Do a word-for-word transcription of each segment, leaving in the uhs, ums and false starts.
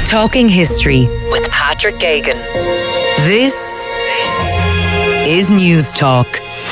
Talking History with Patrick Geoghegan. This is News Talk.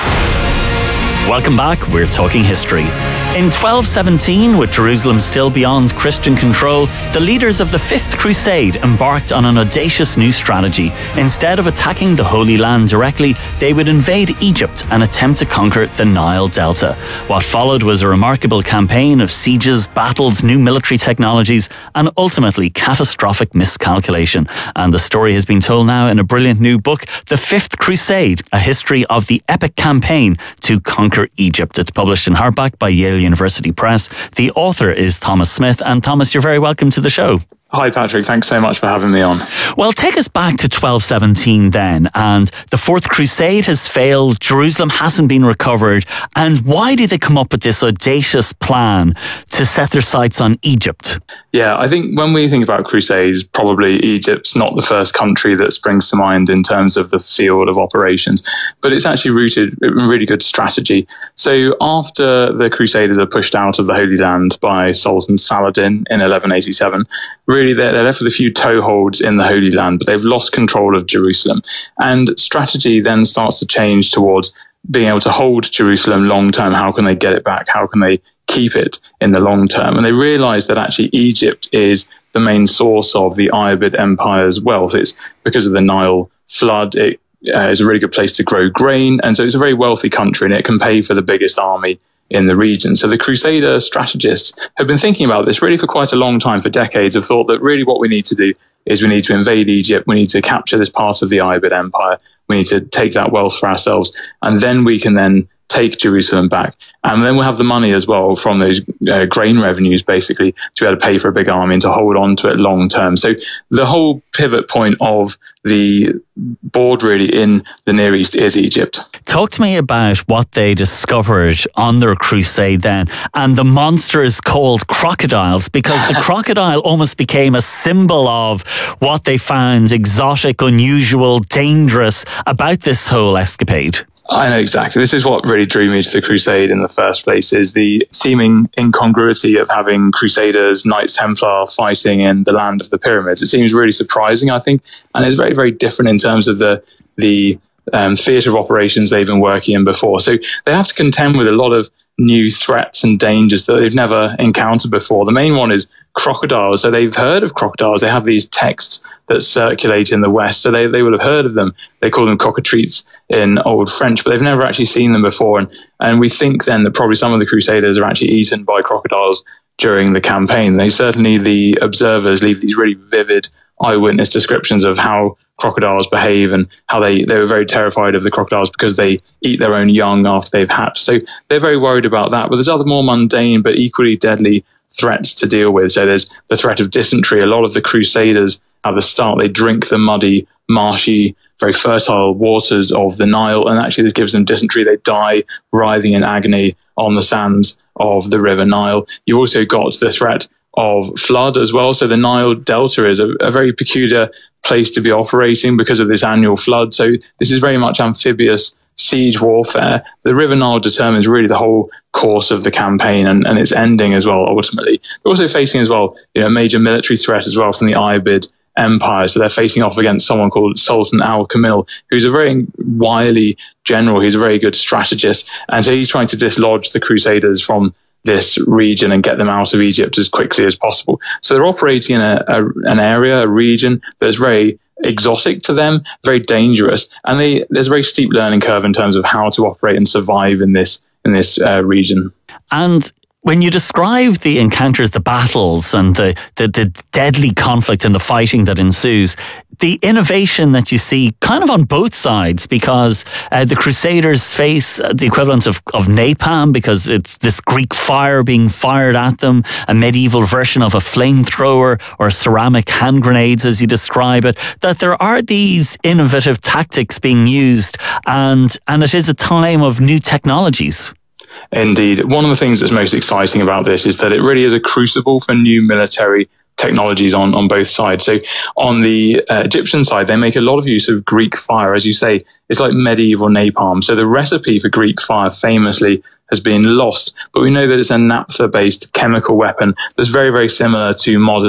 Welcome back. We're talking history. In twelve seventeen, with Jerusalem still beyond Christian control, the leaders of the Fifth Crusade embarked on an audacious new strategy. Instead of attacking the Holy Land directly, they would invade Egypt and attempt to conquer the Nile Delta. What followed was a remarkable campaign of sieges, battles, new military technologies, and ultimately catastrophic miscalculation. And the story has been told now in a brilliant new book, The Fifth Crusade, a history of the epic campaign to conquer Egypt. It's published in hardback by Yale University Press. The author is Thomas Smith. And Thomas, you're very welcome to the show. Hi, Patrick. Thanks so much for having me on. Well, take us back to twelve seventeen then, and the Fourth Crusade has failed, Jerusalem hasn't been recovered, and why did they come up with this audacious plan to set their sights on Egypt? Yeah, I think when we think about crusades, probably Egypt's not the first country that springs to mind in terms of the field of operations, but it's actually rooted in really good strategy. So after the Crusaders are pushed out of the Holy Land by Sultan Saladin in eleven eighty-seven, really they're, they're left with a few toeholds in the Holy Land, but they've lost control of Jerusalem. And strategy then starts to change towards being able to hold Jerusalem long term. How can they get it back? How can they keep it in the long term? And they realize that actually Egypt is the main source of the Ayyubid Empire's wealth. It's because of the Nile flood. It uh, is a really good place to grow grain. And so it's a very wealthy country, and it can pay for the biggest army in the region. So the Crusader strategists have been thinking about this really for quite a long time, for decades, have thought that really what we need to do is we need to invade Egypt, we need to capture this part of the Ayyubid Empire, we need to take that wealth for ourselves, and then we can then take Jerusalem back. And then we'll have the money as well from those uh, grain revenues, basically, to be able to pay for a big army and to hold on to it long term. So the whole pivot point of the board really in the Near East is Egypt. Talk to me about what they discovered on their crusade then, and the monsters called crocodiles, because the crocodile almost became a symbol of what they found exotic, unusual, dangerous about this whole escapade. I know exactly. This is what really drew me to the crusade in the first place, is the seeming incongruity of having crusaders, Knights Templar fighting in the land of the pyramids. It seems really surprising, I think, and it's very, very different in terms of the the um, theatre of operations they've been working in before. So they have to contend with a lot of new threats and dangers that they've never encountered before. The main one is crocodiles. So they've heard of crocodiles. They have these texts that circulate in the West. So they, they will have heard of them. They call them cockatrices in Old French, but they've never actually seen them before. And, and we think then that probably some of the Crusaders are actually eaten by crocodiles during the campaign. They certainly, the observers leave these really vivid eyewitness descriptions of how crocodiles behave and how they, they were very terrified of the crocodiles because they eat their own young after they've hatched. So they're very worried about that. But there's other more mundane but equally deadly threats to deal with. So there's the threat of dysentery. A lot of the Crusaders at the start, they drink the muddy, marshy, very fertile waters of the Nile, and actually this gives them dysentery. They die writhing in agony on the sands of the River Nile. You've also got the threat of flood as well. So the Nile Delta is a, a very peculiar place to be operating because of this annual flood. So this is very much amphibious siege warfare. The River Nile determines really the whole course of the campaign and, and its ending as well, ultimately. They're also facing as well, you know, a major military threat as well from the Ayyubid Empire. So they're facing off against someone called Sultan Al-Kamil, who's a very wily general. He's a very good strategist. And so he's trying to dislodge the Crusaders from this region and get them out of Egypt as quickly as possible. So they're operating in a, a, an area, a region that's very exotic to them, very dangerous. And they, there's a very steep learning curve in terms of how to operate and survive in this, in this uh, region. And when you describe the encounters, the battles and the, the, the deadly conflict and the fighting that ensues, the innovation that you see kind of on both sides, because uh, the Crusaders face the equivalent of, of napalm, because it's this Greek fire being fired at them, a medieval version of a flamethrower or ceramic hand grenades, as you describe it, that there are these innovative tactics being used, and, and it is a time of new technologies. Indeed. One of the things that's most exciting about this is that it really is a crucible for new military technologies on, on both sides. So on the uh, Egyptian side, they make a lot of use of Greek fire. As you say, it's like medieval napalm. So the recipe for Greek fire famously has been lost, but we know that it's a naphtha-based chemical weapon that's very, very similar to modern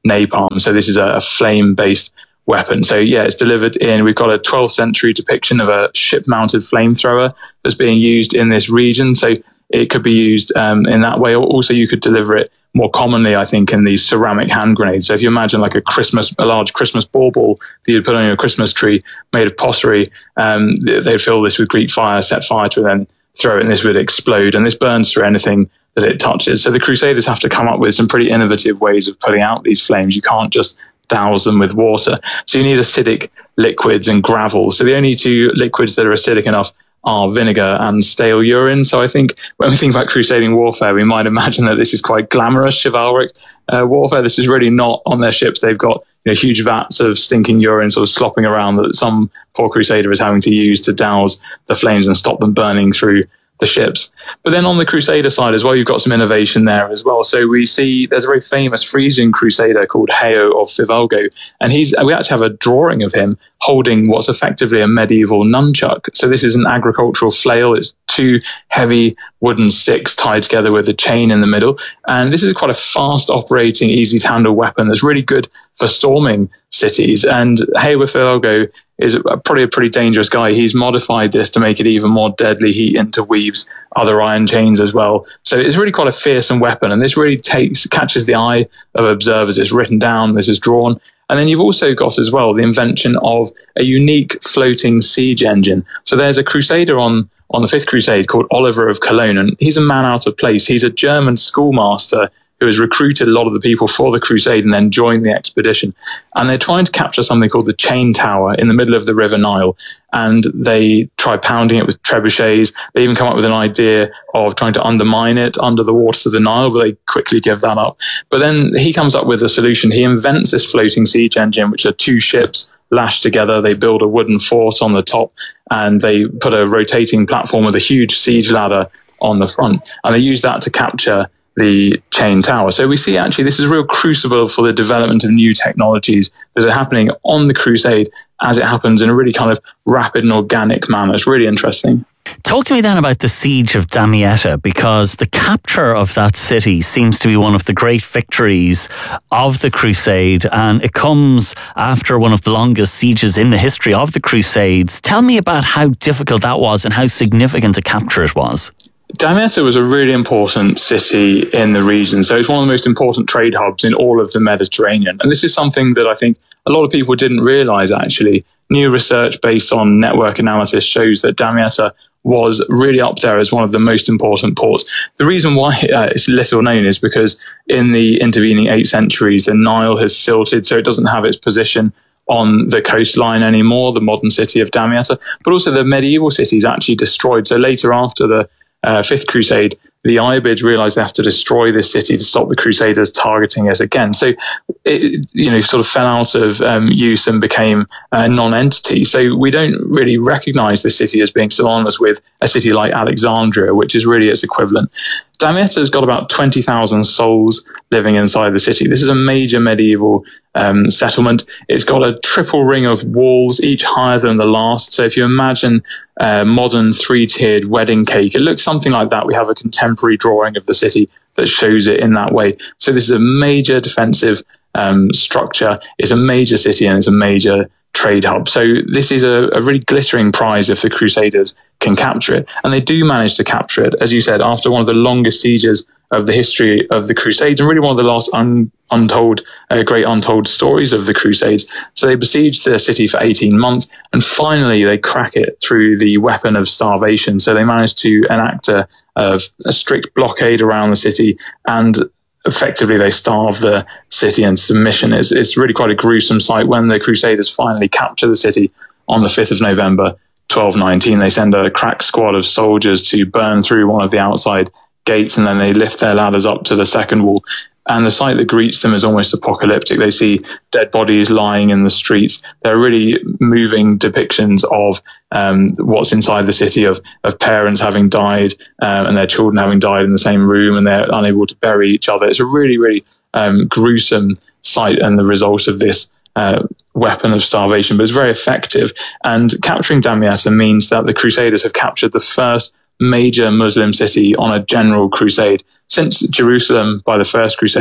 napalm. So this is a, a flame-based weapon. So yeah, it's delivered in, we've got a twelfth century depiction of a ship-mounted flamethrower that's being used in this region. So it could be used um, in that way. Or also you could deliver it more commonly, I think, in these ceramic hand grenades. So if you imagine like a Christmas, a large Christmas bauble that you'd put on your Christmas tree made of pottery, um, they'd fill this with Greek fire, set fire to it, and then throw it, and this would explode. And this burns through anything that it touches. So the Crusaders have to come up with some pretty innovative ways of putting out these flames. You can't just douse them with water. So you need acidic liquids and gravel. So the only two liquids that are acidic enough are vinegar and stale urine. So I think when we think about crusading warfare, we might imagine that this is quite glamorous, chivalric uh, warfare. This is really not on their ships. They've got, you know, huge vats of stinking urine sort of slopping around that some poor crusader is having to use to douse the flames and stop them burning through the ships. But then on the Crusader side as well, you've got some innovation there as well. So we see there's a very famous Frisian Crusader called Heo of Vivalgo, and he's we actually have a drawing of him holding what's effectively a medieval nunchuck. So this is an agricultural flail. It's two heavy wooden sticks tied together with a chain in the middle, and this is quite a fast operating, easy to handle weapon that's really good for storming cities. And Heo of Vivalgo is probably a pretty dangerous guy. He's modified this to make it even more deadly. He interweaves other iron chains as well. So it's really quite a fearsome weapon, and this really takes catches the eye of observers. It's written down, this is drawn. And then you've also got as well the invention of a unique floating siege engine. So there's a crusader on, on the Fifth Crusade called Oliver of Cologne, and he's a man out of place. He's a German schoolmaster who has recruited a lot of the people for the crusade and then joined the expedition. And they're trying to capture something called the Chain Tower in the middle of the River Nile. And they try pounding it with trebuchets. They even come up with an idea of trying to undermine it under the waters of the Nile, but they quickly give that up. But then he comes up with a solution. He invents this floating siege engine, which are two ships lashed together. They build a wooden fort on the top, and they put a rotating platform with a huge siege ladder on the front. And they use that to capture the Chain Tower. So we see actually this is a real crucible for the development of new technologies that are happening on the crusade as it happens in a really kind of rapid and organic manner. It's really interesting. Talk to me then about the siege of Damietta, because the capture of that city seems to be one of the great victories of the crusade, and it comes after one of the longest sieges in the history of the crusades. Tell me about how difficult that was and how significant a capture it was. Damietta was a really important city in the region. So it's one of the most important trade hubs in all of the Mediterranean. And this is something that I think a lot of people didn't realize, actually. New research based on network analysis shows that Damietta was really up there as one of the most important ports. The reason why uh, it's little known is because in the intervening eight centuries, the Nile has silted, so it doesn't have its position on the coastline anymore, the modern city of Damietta, but also the medieval city is actually destroyed. So later, after the Uh, Fifth Crusade, the Ayyubids realized they have to destroy this city to stop the Crusaders targeting it again. So it, you know, sort of fell out of um, use and became a non-entity. So we don't really recognize the city as being synonymous with a city like Alexandria, which is really its equivalent. Damietta has got about twenty thousand souls living inside the city. This is a major medieval um, settlement. It's got a triple ring of walls, each higher than the last. So if you imagine a modern three-tiered wedding cake, it looks something like that. We have a contemporary drawing of the city that shows it in that way. So this is a major defensive um, structure. It's a major city and it's a major trade hub. So this is a, a really glittering prize if the Crusaders can capture it. And they do manage to capture it, as you said, after one of the longest sieges of the history of the Crusades, and really one of the last un, untold, uh, great untold stories of the Crusades. So they besieged the city for eighteen months, and finally they crack it through the weapon of starvation. So they managed to enact a, a, a strict blockade around the city, and effectively they starve the city in submission. It's, it's really quite a gruesome sight. When the Crusaders finally capture the city on the fifth of November, twelve nineteen, they send a crack squad of soldiers to burn through one of the outside gates, and then they lift their ladders up to the second wall. And the sight that greets them is almost apocalyptic. They see dead bodies lying in the streets. They're really moving depictions of um, what's inside the city, of, of parents having died um, and their children having died in the same room, and they're unable to bury each other. It's a really, really um, gruesome sight, and the result of this uh, weapon of starvation, but it's very effective. And capturing Damietta means that the Crusaders have captured the first major Muslim city on a general crusade. Since Jerusalem, by the First Crusade,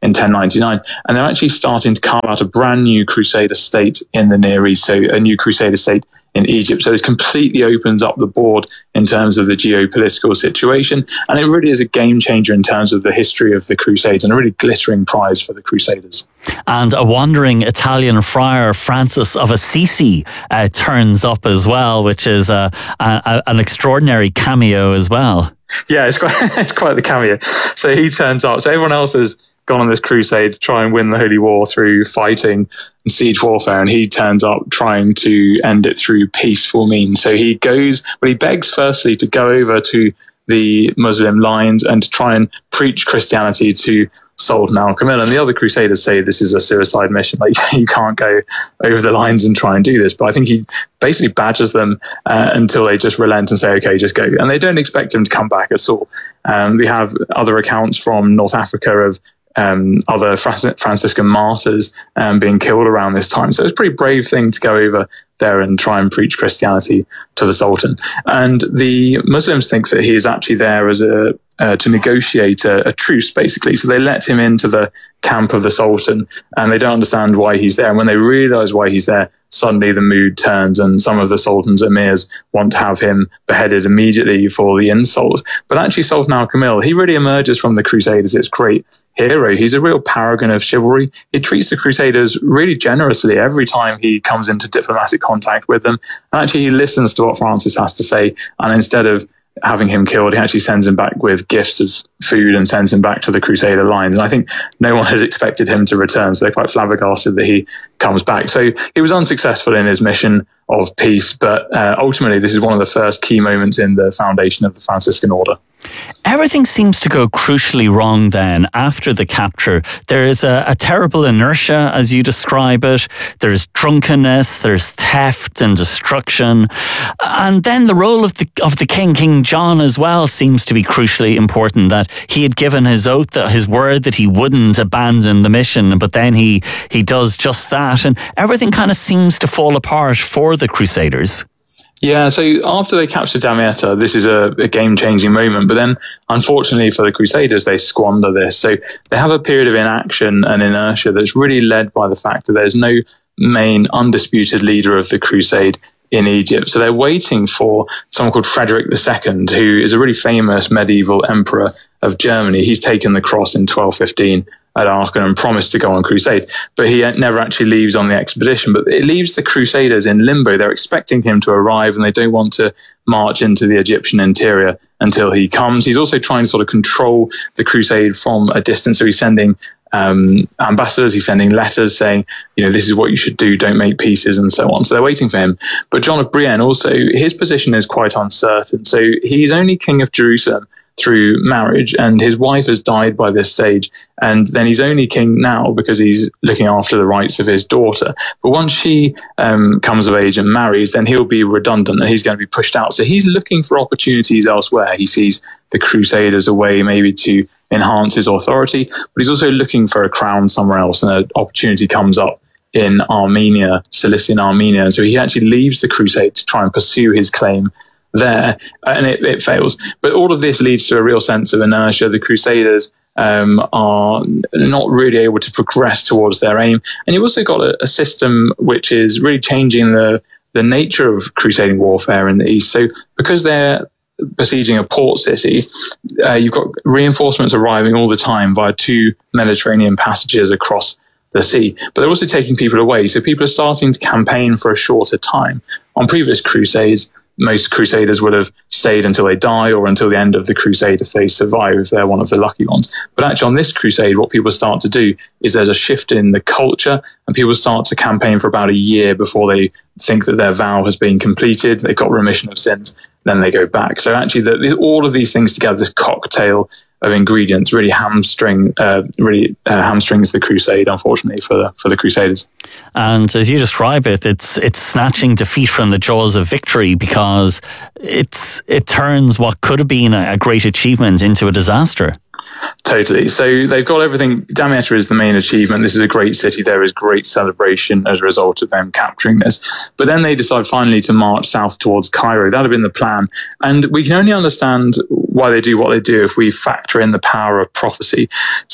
in ten ninety-nine. And they're actually starting to carve out a brand new Crusader state in the Near East, so a new Crusader state in Egypt. So this completely opens up the board in terms of the geopolitical situation. And it really is a game changer in terms of the history of the Crusades, and a really glittering prize for the Crusaders. And a wandering Italian friar, Francis of Assisi, uh, turns up as well, which is uh, a, a, an extraordinary cameo as well. Yeah, it's quite, it's quite the cameo. So he turns up. So everyone else has gone on this crusade to try and win the Holy War through fighting and siege warfare, and he turns up trying to end it through peaceful means. So he goes, well, he begs firstly to go over to the Muslim lines and to try and preach Christianity to Sultan Al-Kamil. And the other Crusaders say this is a suicide mission, like you can't go over the lines and try and do this. But I think he basically badgers them uh, until they just relent and say, okay, just go. And they don't expect him to come back at all. Um, we have other accounts from North Africa of um, other Franciscan martyrs um, being killed around this time. So it's a pretty brave thing to go over there and try and preach Christianity to the Sultan. And the Muslims think that he is actually there as a Uh, to negotiate a, a truce, basically. So they let him into the camp of the Sultan, and they don't understand why he's there. And when they realize why he's there, suddenly the mood turns, and some of the Sultan's emirs want to have him beheaded immediately for the insult. But actually, Sultan Al-Kamil, he really emerges from the Crusaders as great hero. He's a real paragon of chivalry. He treats the Crusaders really generously every time he comes into diplomatic contact with them. And actually, he listens to what Francis has to say, and instead of having him killed, he actually sends him back with gifts of food and sends him back to the Crusader lines. And I think no one had expected him to return, so they're quite flabbergasted that he comes back. So he was unsuccessful in his mission of peace, but uh, ultimately this is one of the first key moments in the foundation of the Franciscan order. Everything seems to go crucially wrong then after the capture. There is a, a terrible inertia, as you describe it. There's drunkenness, there's theft and destruction. And then the role of the of the king, King John as well, seems to be crucially important, that he had given his oath, his word that he wouldn't abandon the mission, but then he, he does just that. And everything kind of seems to fall apart for the Crusaders. Yeah, so after they capture Damietta, this is a, a game-changing moment. But then, unfortunately for the Crusaders, they squander this. So they have a period of inaction and inertia that's really led by the fact that there's no main undisputed leader of the crusade in Egypt. So they're waiting for someone called Frederick the Second, who is a really famous medieval emperor of Germany. He's taken the cross in twelve fifteen at Aachen and promised to go on crusade, but he never actually leaves on the expedition. But it leaves the Crusaders in limbo. They're expecting him to arrive, and they don't want to march into the Egyptian interior until he comes. He's also trying to sort of control the crusade from a distance. So he's sending um, ambassadors, he's sending letters saying, you know, this is what you should do, don't make peaces, and so on. So they're waiting for him. But John of Brienne also, his position is quite uncertain. So he's only king of Jerusalem through marriage, and his wife has died by this stage, and then he's only king now because he's looking after the rights of his daughter. But once she um, comes of age and marries, then he'll be redundant and he's going to be pushed out. So he's looking for opportunities elsewhere. He sees the Crusaders a way maybe to enhance his authority, but he's also looking for a crown somewhere else, and an opportunity comes up in Armenia, Cilician Armenia. And so he actually leaves the crusade to try and pursue his claim there, and it, it fails. But all of this leads to a real sense of inertia. The Crusaders um, are not really able to progress towards their aim. And you've also got a, a system which is really changing the, the nature of crusading warfare in the East. So because they're besieging a port city, uh, you've got reinforcements arriving all the time via two Mediterranean passages across the sea, but they're also taking people away. So people are starting to campaign for a shorter time. On previous crusades, most crusaders would have stayed until they die or until the end of the crusade if they survive, if they're one of the lucky ones. But actually on this crusade, what people start to do is there's a shift in the culture, and people start to campaign for about a year before they think that their vow has been completed, they've got remission of sins, then they go back. So actually the, all of these things together, this cocktail of ingredients, really hamstring, uh, really uh, hamstrings the crusade, unfortunately, for the, for the Crusaders. And as you describe it, it's it's snatching defeat from the jaws of victory, because it's it turns what could have been a great achievement into a disaster. Totally. So they've got everything. Damietta is the main achievement. This is a great city. There is great celebration as a result of them capturing this. But then they decide finally to march south towards Cairo. That had been the plan. And we can only understand why they do what they do if we factor in the power of prophecy.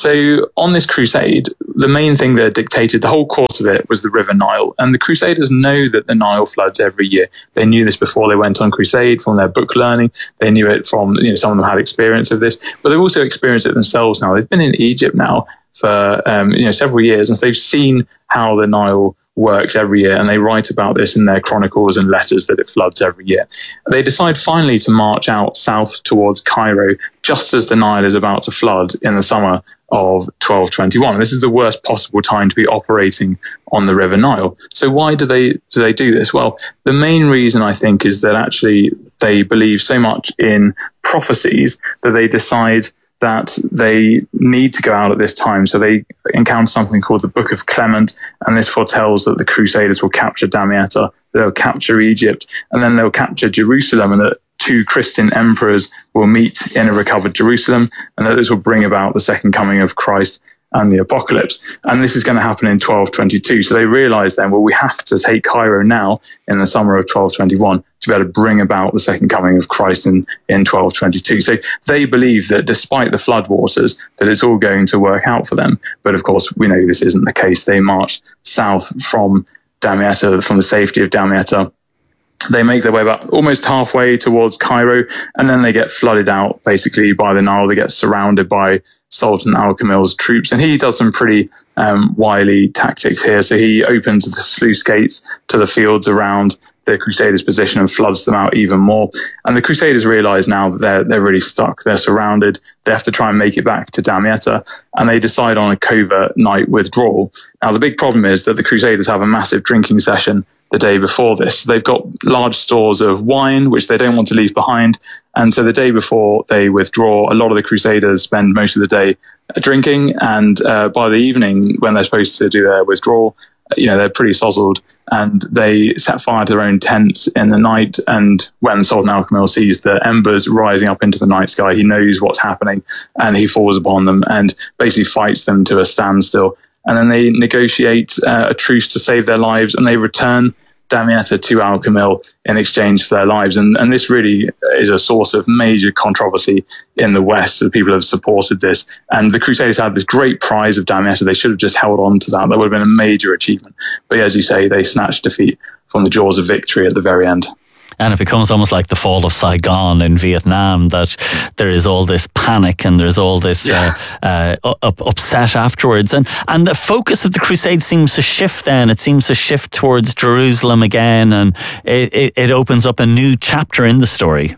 So on this crusade, the main thing that dictated the whole course of it was the River Nile. And the Crusaders know that the Nile floods every year. They knew this before they went on crusade from their book learning. They knew it from, you know, some of them had experience of this, but they've also experienced it themselves now. They've been in Egypt now for, um, you know, several years, and so they've seen how the Nile works every year, and they write about this in their chronicles and letters that it floods every year. They decide finally to march out south towards Cairo just as the Nile is about to flood in the summer of twelve twenty-one. This is the worst possible time to be operating on the River Nile. So why do they do they do this? Well, the main reason, I think, is that actually they believe so much in prophecies that they decide that they need to go out at this time. So they encounter something called the Book of Clement, and this foretells that the Crusaders will capture Damietta, they'll capture Egypt, and then they'll capture Jerusalem, and that two Christian emperors will meet in a recovered Jerusalem, and that this will bring about the second coming of Christ and the apocalypse. And this is going to happen in twelve twenty-two. So they realize then, well, we have to take Cairo now in the summer of twelve twenty-one to be able to bring about the second coming of Christ in, in twelve twenty-two. So they believe that despite the floodwaters, that it's all going to work out for them. But of course, we know this isn't the case. They march south from Damietta, from the safety of Damietta. They make their way about almost halfway towards Cairo, and then they get flooded out basically by the Nile. They get surrounded by Sultan Al-Kamil's troops, and he does some pretty um, wily tactics here. So he opens the sluice gates to the fields around the Crusaders' position and floods them out even more. And the Crusaders realize now that they're, they're really stuck. They're surrounded. They have to try and make it back to Damietta, and they decide on a covert night withdrawal. Now, the big problem is that the Crusaders have a massive drinking session the day before this. They've got large stores of wine, which they don't want to leave behind. And so the day before they withdraw, a lot of the Crusaders spend most of the day drinking. And uh, by the evening, when they're supposed to do their withdrawal, you know, they're pretty sozzled, and they set fire to their own tents in the night. And when Sultan Al-Kamil sees the embers rising up into the night sky, he knows what's happening, and he falls upon them and basically fights them to a standstill. And then they negotiate uh, a truce to save their lives, and they return Damietta to Al-Kamil in exchange for their lives. And, and this really is a source of major controversy in the West. The people have supported this. And the Crusaders had this great prize of Damietta. They should have just held on to that. That would have been a major achievement. But as you say, they snatched defeat from the jaws of victory at the very end. And it becomes almost like the fall of Saigon in Vietnam, that there is all this panic and there's all this yeah. uh, uh, up, upset afterwards. And and the focus of the crusade seems to shift then. It seems to shift towards Jerusalem again, and it, it, it opens up a new chapter in the story.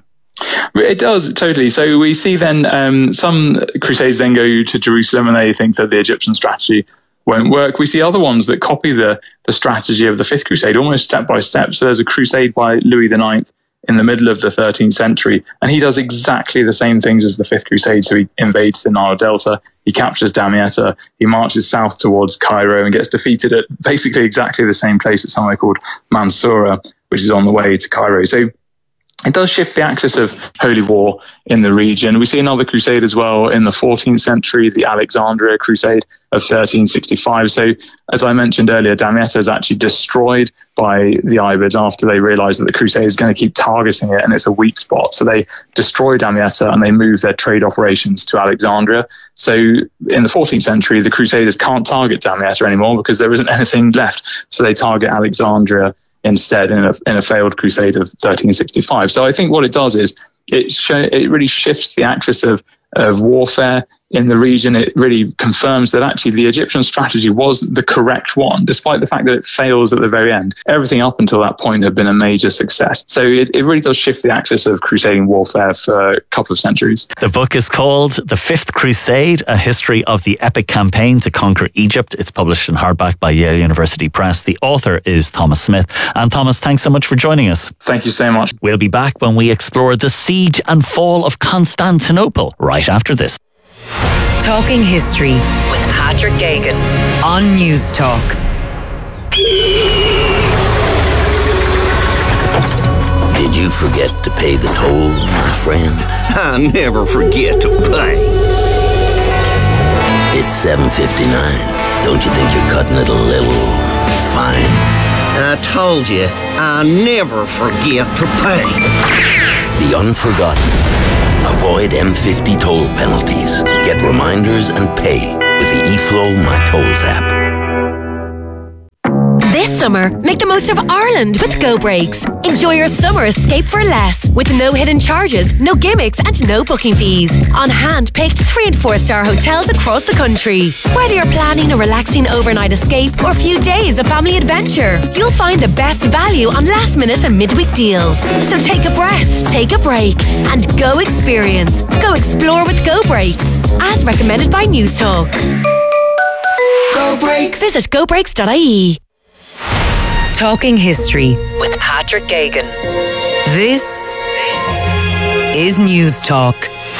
It does, totally. So we see then um, some crusades then go to Jerusalem, and they think that the Egyptian strategy won't work. We see other ones that copy the, the strategy of the Fifth Crusade, almost step by step. So there's a crusade by Louis the Ninth in the middle of the thirteenth century, and he does exactly the same things as the Fifth Crusade. So he invades the Nile Delta, he captures Damietta, he marches south towards Cairo and gets defeated at basically exactly the same place at somewhere called Mansoura, which is on the way to Cairo. So it does shift the axis of holy war in the region. We see another crusade as well in the fourteenth century, the Alexandria Crusade of thirteen sixty-five. So, as I mentioned earlier, Damietta is actually destroyed by the Ibids after they realize that the crusade is going to keep targeting it and it's a weak spot. So they destroy Damietta and they move their trade operations to Alexandria. So in the fourteenth century, the Crusaders can't target Damietta anymore because there isn't anything left. So they target Alexandria instead in a, in a failed crusade of thirteen sixty-five. So I think what it does is it show, it really shifts the axis of, of warfare in the region. It really confirms that actually the Egyptian strategy was the correct one, despite the fact that it fails at the very end. Everything up until that point had been a major success. So it, it really does shift the axis of crusading warfare for a couple of centuries. The book is called The Fifth Crusade, A History of the Epic Campaign to Conquer Egypt. It's published in hardback by Yale University Press. The author is Thomas Smith. And Thomas, thanks so much for joining us. Thank you so much. We'll be back when we explore the siege and fall of Constantinople right after this. Talking History with Patrick Geoghegan on News Talk. Did you forget to pay the toll, my friend? I never forget to pay. It's seven fifty-nine. Don't you think you're cutting it a little fine? I told you, I never forget to pay. The Unforgotten. Avoid M fifty toll penalties. Get reminders and pay with the eFlow My Tolls app. This summer, make the most of Ireland with Go Breaks. Enjoy your summer escape for less, with no hidden charges, no gimmicks and no booking fees. On hand-picked three and four star hotels across the country. Whether you're planning a relaxing overnight escape or a few days of family adventure, you'll find the best value on last minute and midweek deals. So take a breath, take a break and go experience. Go explore with Go Breaks, as recommended by News Talk. Go Breaks. Visit go breaks dot I E. Talking History with Patrick Geoghegan. This is News Talk.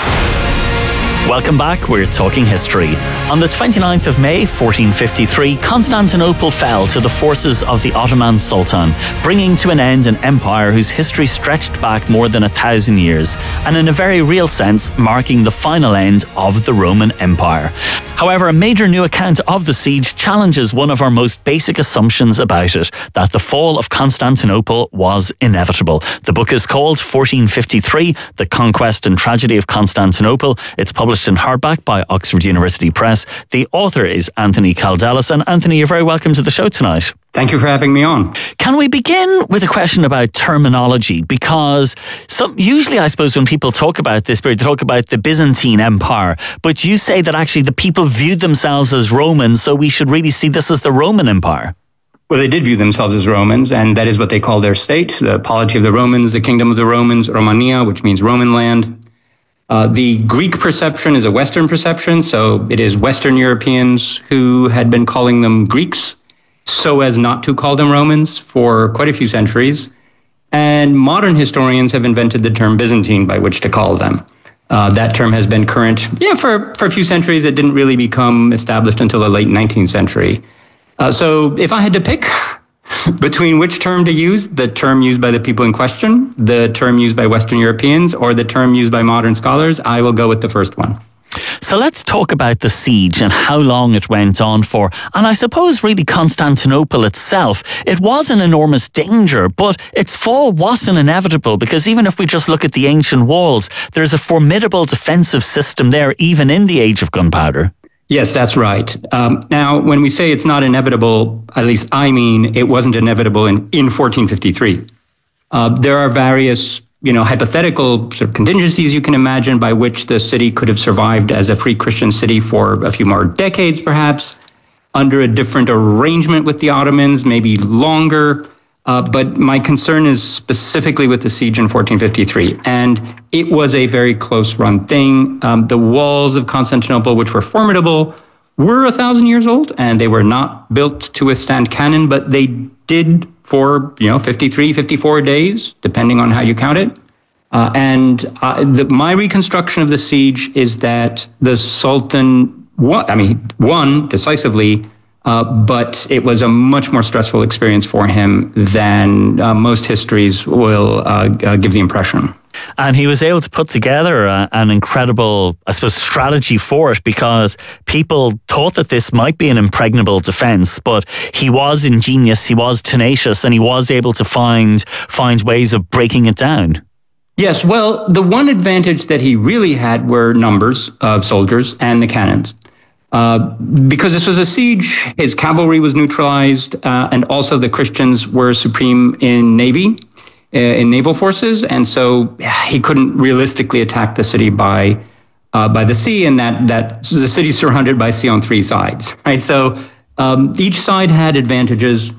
Welcome back, we're talking history. On the twenty-ninth of May, fourteen fifty-three, Constantinople fell to the forces of the Ottoman Sultan, bringing to an end an empire whose history stretched back more than a thousand years, and in a very real sense, marking the final end of the Roman Empire. However, a major new account of the siege challenges one of our most basic assumptions about it, that the fall of Constantinople was inevitable. The book is called fourteen fifty-three, The Conquest and Tragedy of Constantinople. It's published in hardback by Oxford University Press. The author is Anthony Kaldellis. And Anthony, you're very welcome to the show tonight. Thank you for having me on. Can we begin with a question about terminology? Because some, usually, I suppose, when people talk about this period, they talk about the Byzantine Empire. But you say that actually the people viewed themselves as Romans, so we should really see this as the Roman Empire. Well, they did view themselves as Romans, and that is what they call their state, the polity of the Romans, the kingdom of the Romans, Romania, which means Roman land. Uh, the Greek perception is a Western perception, so it is Western Europeans who had been calling them Greeks, so as not to call them Romans for quite a few centuries. And modern historians have invented the term Byzantine by which to call them. Uh, that term has been current, yeah, for, for a few centuries. It didn't really become established until the late nineteenth century. Uh, so if I had to pick between which term to use, the term used by the people in question, the term used by Western Europeans, or the term used by modern scholars, I will go with the first one. So let's talk about the siege and how long it went on for. And I suppose really Constantinople itself, it was an enormous danger, but its fall wasn't inevitable, because even if we just look at the ancient walls, there's a formidable defensive system there, even in the age of gunpowder. Yes, that's right. Um, now, when we say it's not inevitable, at least I mean it wasn't inevitable in, in fourteen fifty-three. Uh, there are various, you know, hypothetical sort of contingencies you can imagine by which the city could have survived as a free Christian city for a few more decades, perhaps, under a different arrangement with the Ottomans, maybe longer. Uh, but my concern is specifically with the siege in fourteen fifty-three. And it was a very close-run thing. Um, the walls of Constantinople, which were formidable, were a thousand years old, and they were not built to withstand cannon, but they did for, you know, fifty-three, fifty-four days, depending on how you count it. Uh, and uh, the, my reconstruction of the siege is that the Sultan won, I mean, won decisively, Uh, but it was a much more stressful experience for him than uh, most histories will uh, uh, give the impression. And he was able to put together a, an incredible, I suppose, strategy for it, because people thought that this might be an impregnable defense, but he was ingenious, he was tenacious, and he was able to find find ways of breaking it down. Yes, well, the one advantage that he really had were numbers of soldiers and the cannons. Uh, because this was a siege, his cavalry was neutralized, uh, and also the Christians were supreme in navy, uh, in naval forces, and so he couldn't realistically attack the city by uh, by the sea, and that that the city's surrounded by sea on three sides, right? So um, each side had advantages.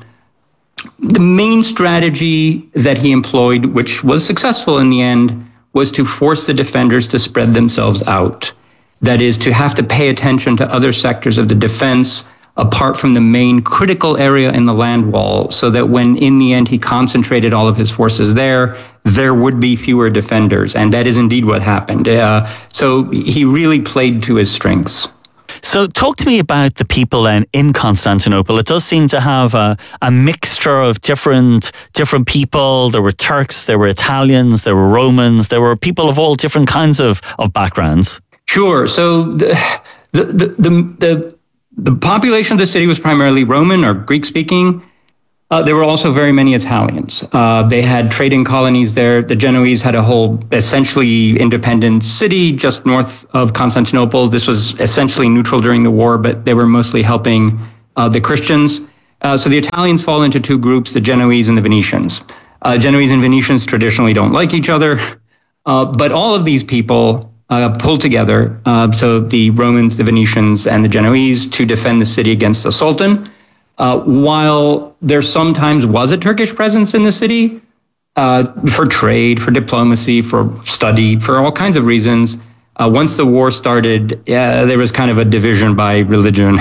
The main strategy that he employed, which was successful in the end, was to force the defenders to spread themselves out. That is, to have to pay attention to other sectors of the defense apart from the main critical area in the land wall, so that when in the end he concentrated all of his forces there, there would be fewer defenders. And that is indeed what happened. Uh, so he really played to his strengths. So talk to me about the people then in Constantinople. It does seem to have a, a mixture of different different people. There were Turks, there were Italians, there were Romans, there were people of all different kinds of, of backgrounds. Sure. So the, the, the, the, the, the population of the city was primarily Roman or Greek-speaking. Uh, there were also very many Italians. Uh, they had trading colonies there. The Genoese had a whole essentially independent city just north of Constantinople. This was essentially neutral during the war, but they were mostly helping uh, the Christians. Uh, so the Italians fall into two groups, the Genoese and the Venetians. Uh, Genoese and Venetians traditionally don't like each other, uh, but all of these people uh, pulled together, uh, so the Romans, the Venetians, and the Genoese, to defend the city against the Sultan. Uh, while there sometimes was a Turkish presence in the city, uh, for trade, for diplomacy, for study, for all kinds of reasons, uh, once the war started, uh, there was kind of a division by religion.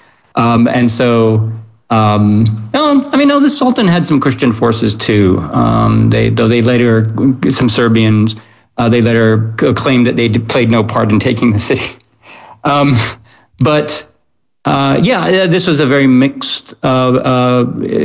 um, and so... Um, no, I mean, no, the Sultan had some Christian forces too. Um, they, though they later, some Serbians, uh, they later claimed that they played no part in taking the city. Um, but, uh, yeah, this was a very mixed, uh, uh,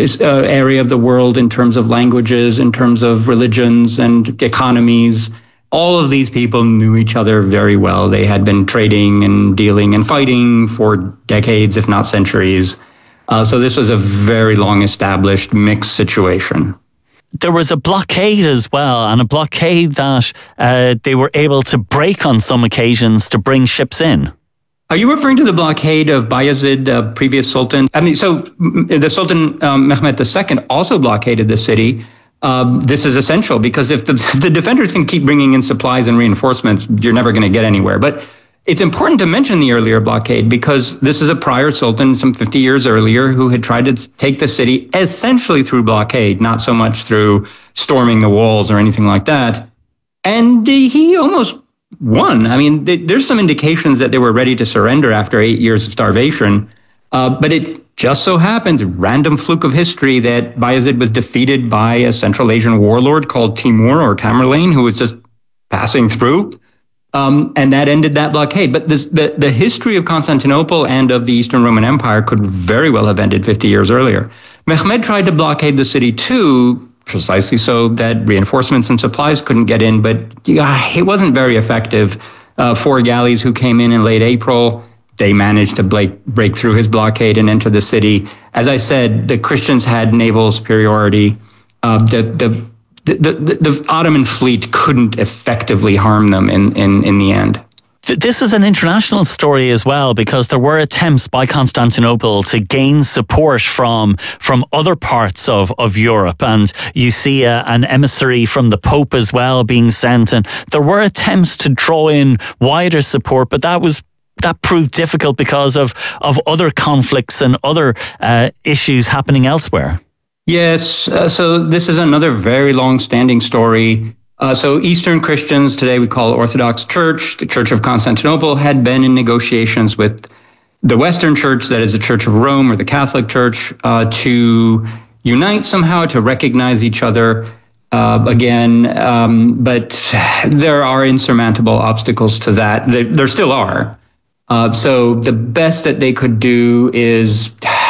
area of the world in terms of languages, in terms of religions and economies. All of these people knew each other very well. They had been trading and dealing and fighting for decades, if not centuries. Uh, so this was a very long-established mixed situation. There was a blockade as well, and a blockade that uh, they were able to break on some occasions to bring ships in. Are you referring to the blockade of Bayezid, uh, previous sultan? I mean, so the Sultan um, Mehmed the Second also blockaded the city. Um, this is essential because if the, if the defenders can keep bringing in supplies and reinforcements, you're never going to get anywhere. But it's important to mention the earlier blockade because this is a prior sultan, some fifty years earlier, who had tried to take the city essentially through blockade, not so much through storming the walls or anything like that. And he almost won. I mean, there's some indications that they were ready to surrender after eight years of starvation. Uh, but it just so happened, random fluke of history, that Bayezid was defeated by a Central Asian warlord called Timur or Tamerlane, who was just passing through. Um, and that ended that blockade. But this, the, the history of Constantinople and of the Eastern Roman Empire could very well have ended fifty years earlier. Mehmed tried to blockade the city too, precisely so that reinforcements and supplies couldn't get in, but yeah, it wasn't very effective. Uh, four galleys who came in in late April, they managed to break, break through his blockade and enter the city. As I said, the Christians had naval superiority. Uh, the, the The, the, the Ottoman fleet couldn't effectively harm them in, in, in the end. This is an international story as well, because there were attempts by Constantinople to gain support from from other parts of, of Europe. And you see a, an emissary from the Pope as well being sent. And there were attempts to draw in wider support, but that was that proved difficult because of, of other conflicts and other uh, issues happening elsewhere. Yes, uh, so this is another very long-standing story. Uh, so Eastern Christians, today we call Orthodox Church, the Church of Constantinople, had been in negotiations with the Western Church, that is the Church of Rome or the Catholic Church, uh, to unite somehow, to recognize each other uh, again. Um, but there are insurmountable obstacles to that. There, there still are. Uh, so the best that they could do is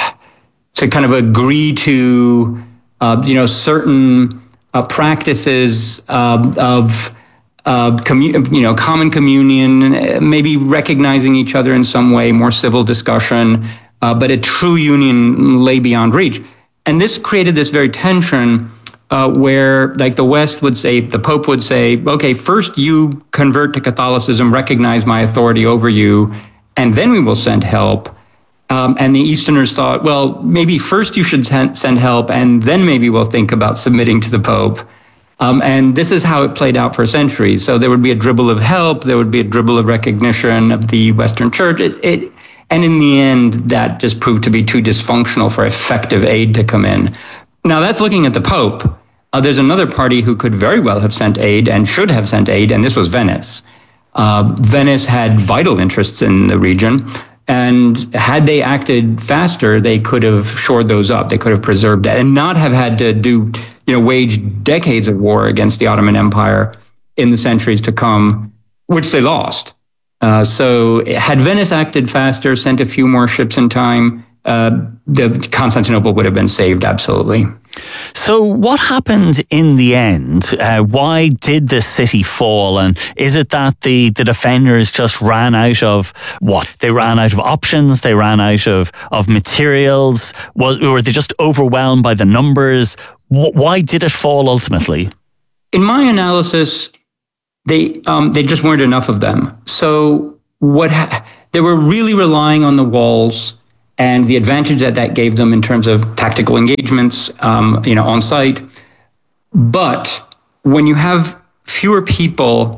to kind of agree to, uh, you know, certain uh, practices uh, of, uh, commu- you know, common communion, maybe recognizing each other in some way, more civil discussion, uh, but a true union lay beyond reach. And this created this very tension uh, where, like, the West would say, the Pope would say, okay, first you convert to Catholicism, recognize my authority over you, and then we will send help. Um, and the Easterners thought, well, maybe first you should send help, and then maybe we'll think about submitting to the Pope. Um, and this is how it played out for centuries. So there would be a dribble of help, there would be a dribble of recognition of the Western Church. It, it, and in the end, that just proved to be too dysfunctional for effective aid to come in. Now, that's looking at the Pope. Uh, there's another party who could very well have sent aid and should have sent aid, and this was Venice. Uh, Venice had vital interests in the region. And had they acted faster, they could have shored those up. They could have preserved that and not have had to do, you know, wage decades of war against the Ottoman Empire in the centuries to come, which they lost. Uh, so had Venice acted faster, sent a few more ships in time, uh, the Constantinople would have been saved, absolutely. So what happened in the end? Uh, why did the city fall? And is it that the, the defenders just ran out of what? They ran out of options? They ran out of, of materials? Was, were they just overwhelmed by the numbers? W- why did it fall ultimately? In my analysis, they um, they just weren't enough of them. So what ha- they were really relying on the walls and the advantage that that gave them in terms of tactical engagements, um, you know, on site. But when you have fewer people,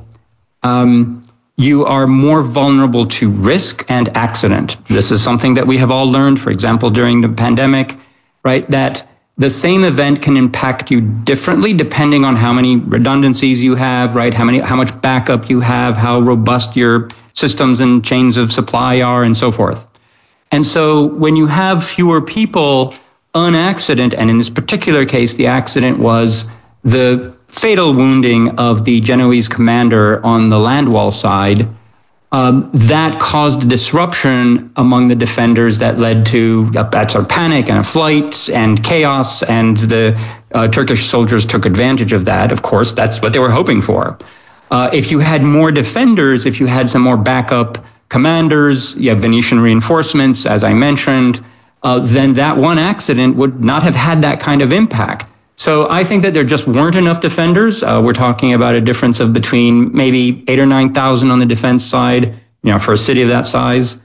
um, you are more vulnerable to risk and accident. This is something that we have all learned, for example, during the pandemic, right? That the same event can impact you differently depending on how many redundancies you have, right? How many, how much backup you have, how robust your systems and chains of supply are, and so forth. And so when you have fewer people, an accident, and in this particular case, the accident was the fatal wounding of the Genoese commander on the land wall side, um, that caused a disruption among the defenders that led to a, a sort of panic and a flight and chaos, and the uh, Turkish soldiers took advantage of that. Of course, that's what they were hoping for. Uh, if you had more defenders, if you had some more backup commanders, you have Venetian reinforcements, as I mentioned, uh, then that one accident would not have had that kind of impact. So I think that there just weren't enough defenders. Uh, we're talking about a difference of between maybe eight or nine thousand on the defense side, you know, for a city of that size,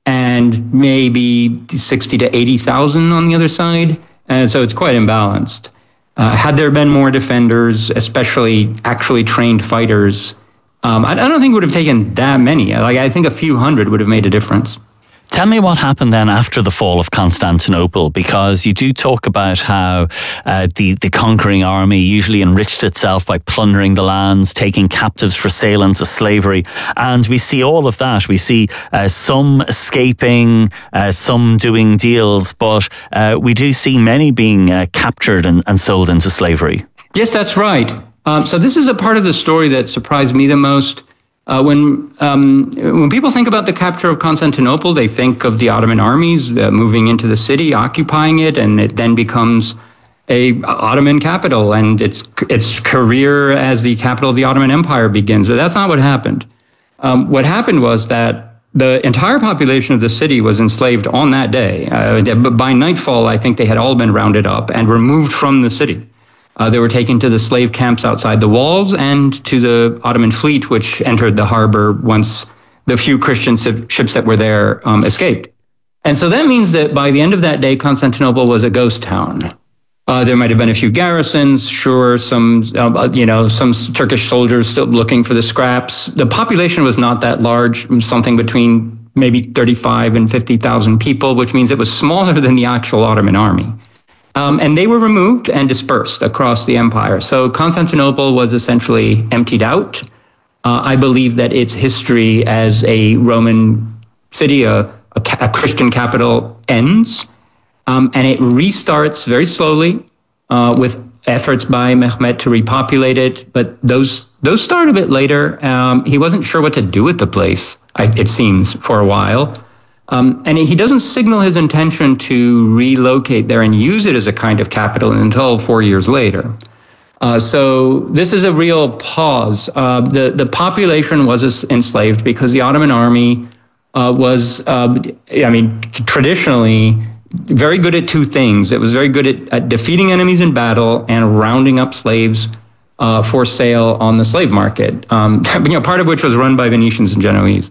and maybe sixty to eighty thousand on the other side. And so it's quite imbalanced. Uh, had there been more defenders, especially actually trained fighters, Um, I, I don't think it would have taken that many. Like, I think a few hundred would have made a difference. Tell me what happened then after the fall of Constantinople, because you do talk about how uh, the, the conquering army usually enriched itself by plundering the lands, taking captives for sale into slavery. And we see all of that. We see uh, some escaping, uh, some doing deals, but uh, we do see many being uh, captured and, and sold into slavery. Yes, that's right. Um, so this is a part of the story that surprised me the most. Uh, when um, when people think about the capture of Constantinople, they think of the Ottoman armies uh, moving into the city, occupying it, and it then becomes a Ottoman capital, and its its career as the capital of the Ottoman Empire begins. But that's not what happened. Um, what happened was that the entire population of the city was enslaved on that day. Uh, but by nightfall, I think they had all been rounded up and removed from the city. Uh, they were taken to the slave camps outside the walls and to the Ottoman fleet, which entered the harbor once the few Christian ships that were there um, escaped. And so that means that by the end of that day, Constantinople was a ghost town. Uh, there might have been a few garrisons, sure, some, uh, you know, some Turkish soldiers still looking for the scraps. The population was not that large, something between maybe thirty-five and fifty thousand people, which means it was smaller than the actual Ottoman army. Um, and they were removed and dispersed across the empire. So Constantinople was essentially emptied out. Uh, I believe that its history as a Roman city, a, a, a Christian capital, ends. Um, and it restarts very slowly uh, with efforts by Mehmet to repopulate it. But those those start a bit later. Um, he wasn't sure what to do with the place, I, it seems, for a while. Um, and he doesn't signal his intention to relocate there and use it as a kind of capital until four years later. Uh, so this is a real pause. Uh, the, the population was enslaved because the Ottoman army uh, was, uh, I mean, traditionally very good at two things. It was very good at, at defeating enemies in battle and rounding up slaves uh, for sale on the slave market, um, you know, part of which was run by Venetians and Genoese.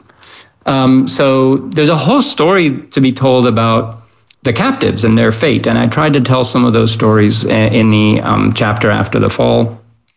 Um, so there's a whole story to be told about the captives and their fate. And I tried to tell some of those stories in the um, chapter after the fall.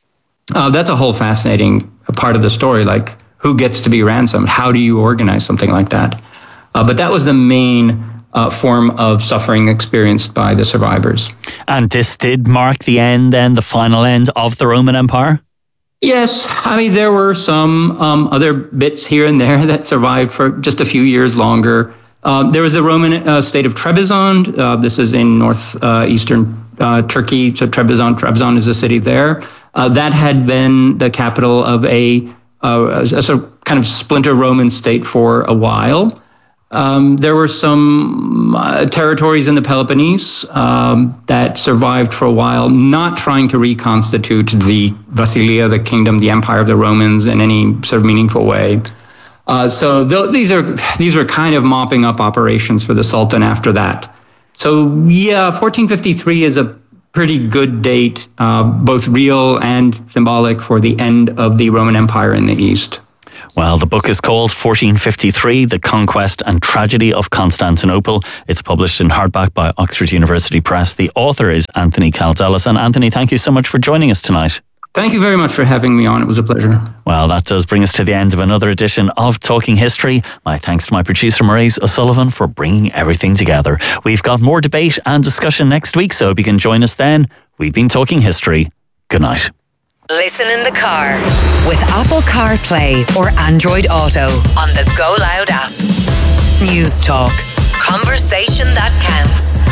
Uh, that's a whole fascinating part of the story, like who gets to be ransomed? How do you organize something like that? Uh, but that was the main uh, form of suffering experienced by the survivors. And this did mark the end, then, the final end of the Roman Empire? Yes, I mean, there were some um, other bits here and there that survived for just a few years longer. Uh, there was the Roman uh, state of Trebizond. Uh, this is in northeastern uh, uh, Turkey. So Trebizond, Trebizond is a city there. Uh, that had been the capital of a, uh, a sort of kind of splinter Roman state for a while. Um, there were some uh, territories in the Peloponnese um, that survived for a while, not trying to reconstitute the Vasilia, the kingdom, the empire of the Romans in any sort of meaningful way. Uh, so th- these are these are kind of mopping up operations for the Sultan after that. So yeah, fourteen fifty-three is a pretty good date, uh, both real and symbolic, for the end of the Roman Empire in the East. Well, the book is called fourteen fifty-three, The Conquest and Tragedy of Constantinople. It's published in hardback by Oxford University Press. The author is Anthony Kaldellis. And Anthony, thank you so much for joining us tonight. Thank you very much for having me on. It was a pleasure. Well, that does bring us to the end of another edition of Talking History. My thanks to my producer, Maurice O'Sullivan, for bringing everything together. We've got more debate and discussion next week, so if you can join us then. We've been talking history. Good night. Listen in the car with Apple CarPlay or Android Auto on the Go Loud app. News Talk. Conversation that counts.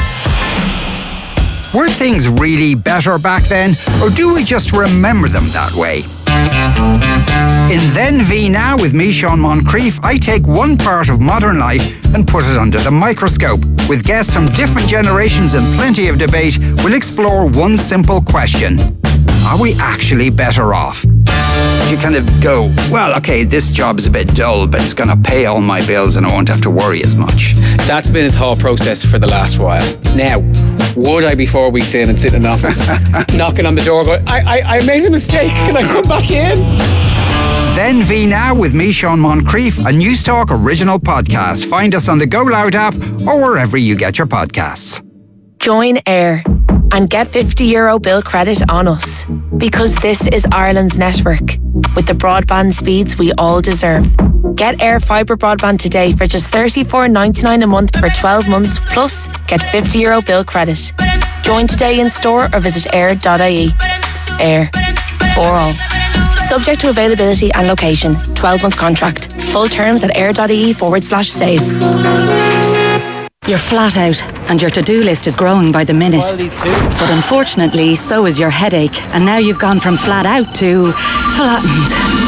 Were things really better back then, or do we just remember them that way? In Then V Now with me, Sean Moncrief, I take one part of modern life and put it under the microscope. With guests from different generations and plenty of debate, we'll explore one simple question. Are we actually better off? You kind of go, well, okay, this job is a bit dull, but it's going to pay all my bills and I won't have to worry as much. That's been a thought process for the last while. Now, would I be four weeks in and sit in an office, knocking on the door going, I, I, I made a mistake, can I come back in? Then V Now with me, Sean Moncrief, a News Talk original podcast. Find us on the Go Loud app or wherever you get your podcasts. Join Air and get fifty euro bill credit on us, because this is Ireland's network with the broadband speeds we all deserve. Get Air Fibre broadband today for just thirty-four ninety-nine a month for twelve months, plus get fifty euro bill credit. Join today in store or visit air dot I E. Air, for all. Subject to availability and location. twelve month contract. Full terms at air.ie forward slash save. You're flat out and your to-do list is growing by the minute. But unfortunately, so is your headache. And now you've gone from flat out to flattened.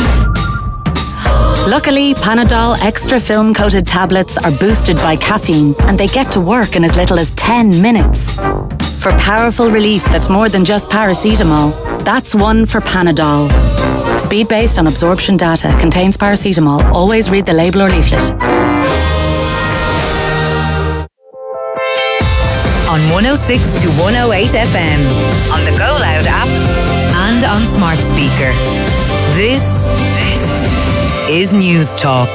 Luckily, Panadol Extra Film Coated tablets are boosted by caffeine and they get to work in as little as ten minutes. For powerful relief that's more than just paracetamol, that's one for Panadol. Speed based on absorption data, contains paracetamol. Always read the label or leaflet. On one oh six to one oh eight F M, on the Go Loud app, and on smart speaker. This, this is News Talk.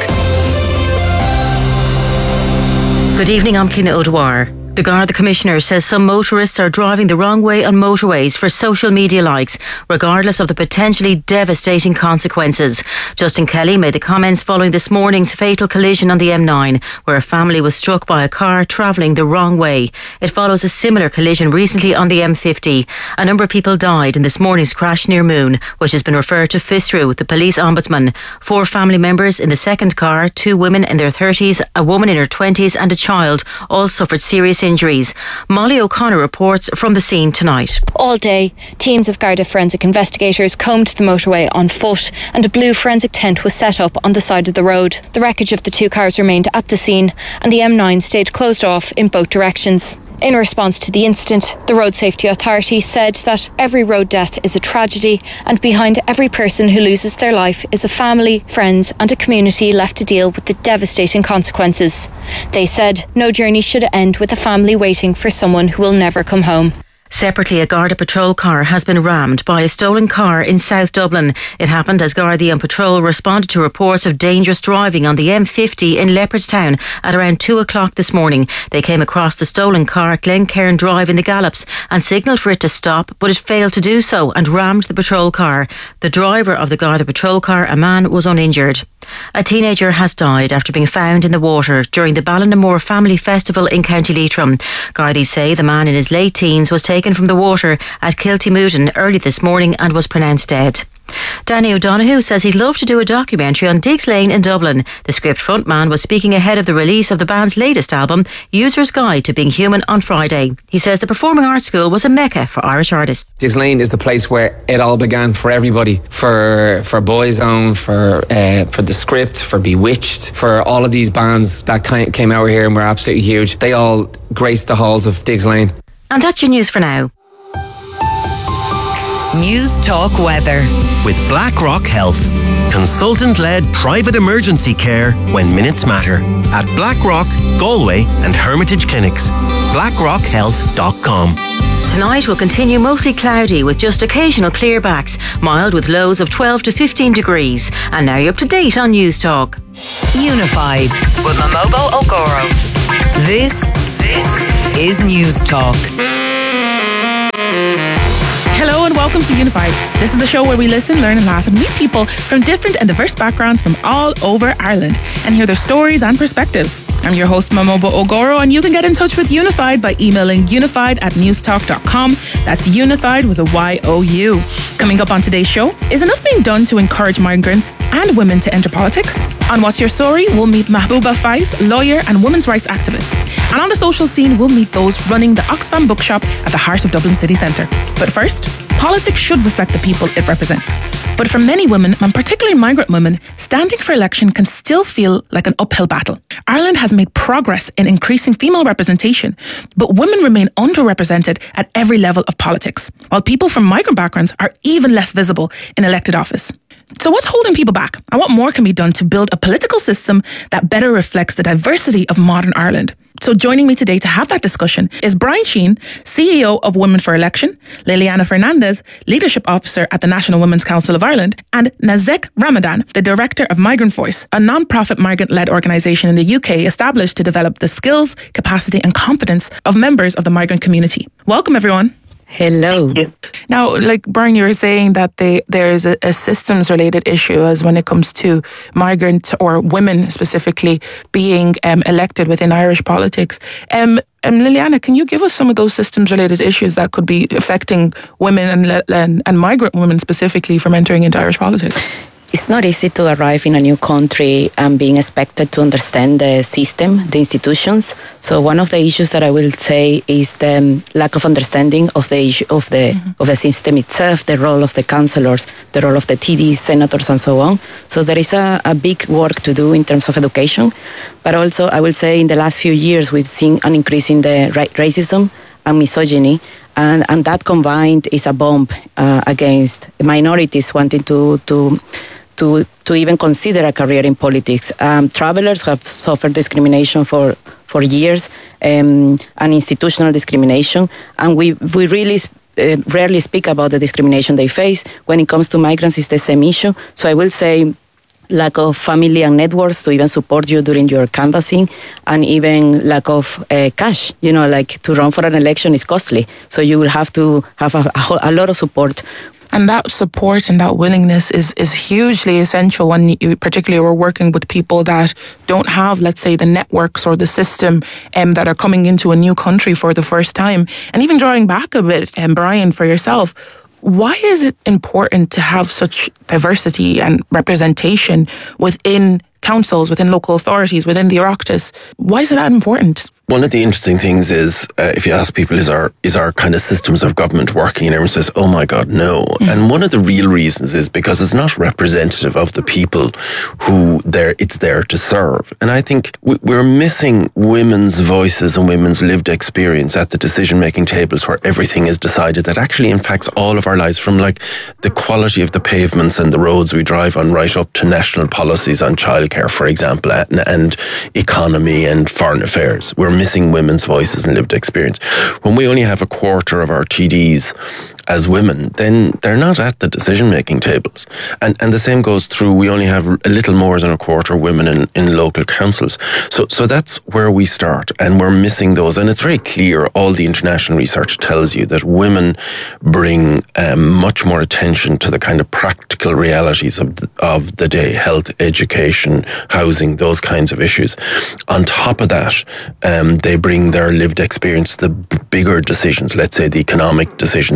Good evening, I'm Cliona O'Dwyer. The Garda Commissioner says some motorists are driving the wrong way on motorways for social media likes, regardless of the potentially devastating consequences. Justin Kelly made the comments following this morning's fatal collision on the M nine, where a family was struck by a car travelling the wrong way. It follows a similar collision recently on the M fifty. A number of people died in this morning's crash near Moon, which has been referred to FISRU, the police ombudsman. Four family members in the second car, two women in their thirties, a woman in her twenties and a child, all suffered serious injuries. Molly O'Connor reports from the scene tonight. All day, teams of Garda forensic investigators combed the motorway on foot and a blue forensic tent was set up on the side of the road. The wreckage of the two cars remained at the scene and the M nine stayed closed off in both directions. In response to the incident, the Road Safety Authority said that every road death is a tragedy and behind every person who loses their life is a family, friends and a community left to deal with the devastating consequences. They said no journey should end with a family waiting for someone who will never come home. Separately, a Garda patrol car has been rammed by a stolen car in South Dublin. It happened as Gardaí on patrol responded to reports of dangerous driving on the M fifty in Leopardstown at around two o'clock this morning. They came across the stolen car at Glencairn Drive in the Gallops and signalled for it to stop, but it failed to do so and rammed the patrol car. The driver of the Garda patrol car, a man, was uninjured. A teenager has died after being found in the water during the Ballinamore Family Festival in County Leitrim. Gardaí say the man in his late teens was taken from the water at Kiltymoodin early this morning and was pronounced dead. Danny O'Donoghue says he'd love to do a documentary on Diggs Lane in Dublin. The Script frontman was speaking ahead of the release of the band's latest album, User's Guide to Being Human, on Friday. He says the Performing Arts School was a mecca for Irish artists. Diggs Lane is the place where it all began for everybody, for for Boyzone, for uh, for The Script, for Bewitched, for all of these bands that came out here and were absolutely huge. They all graced the halls of Diggs Lane. And that's your news for now. News Talk Weather. With BlackRock Health. Consultant-led private emergency care when minutes matter. At BlackRock, Galway and Hermitage Clinics. blackrock health dot com. Tonight will continue mostly cloudy with just occasional clearbacks, mild with lows of twelve to fifteen degrees. And now you're up to date on News Talk. Unified with Momobo Ogoro. This, this is News Talk. Hello and welcome to Unified. This is a show where we listen, learn and laugh and meet people from different and diverse backgrounds from all over Ireland and hear their stories and perspectives. I'm your host Momobo Ogoro, and you can get in touch with Unified by emailing unified at newstalk dot com. That's Unified with a Y O U. Coming up on today's show, is enough being done to encourage migrants and women to enter politics? On What's Your Story, we'll meet Mahbouba Faiz, lawyer and women's rights activist. And on the social scene, we'll meet those running the Oxfam bookshop at the heart of Dublin city centre. But first, politics should reflect the people it represents. But for many women, and particularly migrant women, standing for election can still feel like an uphill battle. Ireland has made progress in increasing female representation, but women remain underrepresented at every level of politics, while people from migrant backgrounds are even less visible in elected office. So what's holding people back? And what more can be done to build a political system that better reflects the diversity of modern Ireland? So joining me today to have that discussion is Brian Sheehan, C E O of Women for Election, Liliana Fernandez, Leadership Officer at the National Women's Council of Ireland, and Nazek Ramadan, the Director of Migrant Voice, a non-profit migrant-led organisation in the U K established to develop the skills, capacity and confidence of members of the migrant community. Welcome, everyone. Hello. Now, like Brian, you were saying that they, there is a, a systems-related issue as when it comes to migrant or women specifically being um, elected within Irish politics. Um, um, Liliana, can you give us some of those systems-related issues that could be affecting women and, and, and migrant women specifically from entering into Irish politics? It's not easy to arrive in a new country and being expected to understand the system, the institutions. So one of the issues that I will say is the um, lack of understanding of the issue of the mm-hmm. of the system itself, the role of the councillors, the role of the T Ds, senators, and so on. So there is a, a big work to do in terms of education. But also, I will say in the last few years, we've seen an increase in the ra- racism and misogyny. And, and that combined is a bomb uh, against minorities wanting to to to to even consider a career in politics. Um, travelers have suffered discrimination for for years, um, and institutional discrimination, and we we really uh, rarely speak about the discrimination they face. When it comes to migrants, it's the same issue. So I will say lack of family and networks to even support you during your canvassing, and even lack of uh, cash. You know, like to run for an election is costly, so you will have to have a, a, a lot of support. And that support and that willingness is, is hugely essential when you particularly are working with people that don't have, let's say, the networks or the system um, that are coming into a new country for the first time. And even drawing back a bit, um, Brian, for yourself, why is it important to have such diversity and representation within councils, within local authorities, within the Oireachtas? Why is it that important? One of the interesting things is, uh, if you ask people, is our is our kind of systems of government working? And everyone says, oh my God, no. Mm-hmm. And one of the real reasons is because it's not representative of the people who there it's there to serve. And I think we, we're missing women's voices and women's lived experience at the decision-making tables where everything is decided that actually impacts all of our lives, from like the quality of the pavements and the roads we drive on right up to national policies on childcare, for example, and, and economy and foreign affairs. We're missing women's voices and lived experience. When we only have a quarter of our T Ds as women, then they're not at the decision-making tables. And and the same goes through, we only have a little more than a quarter women in, in local councils. So so that's where we start, and we're missing those. And it's very clear, all the international research tells you that women bring um, much more attention to the kind of practical realities of the, of the day, health, education, housing, those kinds of issues. On top of that, um, they bring their lived experience, the b- bigger decisions, let's say the economic decisions that